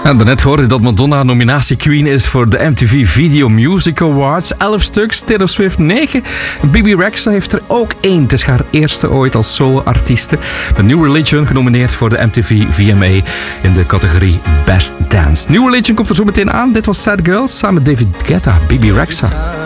En daarnet hoorde je dat Madonna nominatie queen is voor de MTV Video Music Awards. 11 stuks, Taylor Swift 9. Bebe Rexha heeft er ook 1. Het is haar eerste ooit als solo-artieste. The New Religion genomineerd voor de MTV VMA in de categorie Best Dance. New Religion komt er zo meteen aan. Dit was Sad Girls samen met David Guetta, Bebe Rexha.